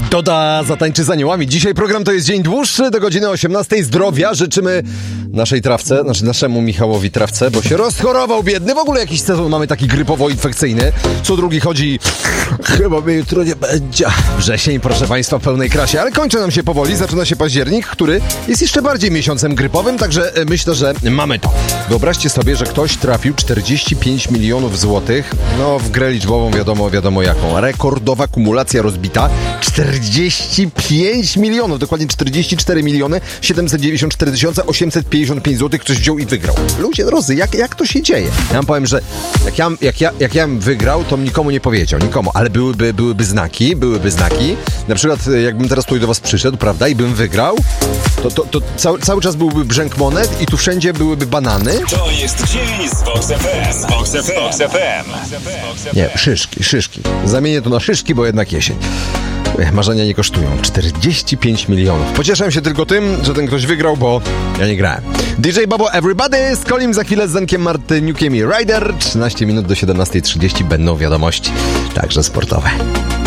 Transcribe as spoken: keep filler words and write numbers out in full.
Doda zatańczy z aniołami. Dzisiaj program to jest dzień dłuższy, do godziny osiemnastej. Zdrowia życzymy naszej trawce, znaczy naszemu Michałowi Trawce, bo się rozchorował biedny. W ogóle jakiś sezon mamy taki grypowo-infekcyjny. Co drugi chodzi, chyba mnie jutro nie będzie. Wrzesień, proszę państwa, w pełnej krasie, ale kończy nam się powoli, zaczyna się październik, który jest jeszcze bardziej miesiącem grypowym, także myślę, że mamy to. Wyobraźcie sobie, że ktoś trafił czterdzieści pięć milionów złotych, no w grę liczbową wiadomo, wiadomo jaką. Rekordowa kumulacja rozbita, czterdzieści pięć milionów, dokładnie czterdzieści cztery miliony siedemset dziewięćdziesiąt cztery tysiące osiemset pięćdziesiąt pięć złotych ktoś wziął i wygrał. Ludzie drodzy, jak, jak to się dzieje? Ja wam powiem, że jak ja, jak, ja, jak ja bym wygrał, to bym nikomu nie powiedział, nikomu, ale byłyby, byłyby znaki, byłyby znaki. Na przykład jakbym teraz tutaj do was przyszedł, prawda, i bym wygrał, to, to, to cały, cały czas byłby brzęk monet i tu wszędzie byłyby banany. To jest dzień z Vox F M. Z Vox F M. Nie, szyszki, szyszki. Zamienię to na szyszki, bo jednak jesień. Marzenia nie kosztują. czterdzieści pięć milionów. Pocieszam się tylko tym, że ten ktoś wygrał, bo ja nie grałem. D J Babo Everybody z Kolim, za chwilę z Zenkiem Martyniukiem i Ryder. trzynaście minut do siedemnastej trzydzieści będą wiadomości, także sportowe.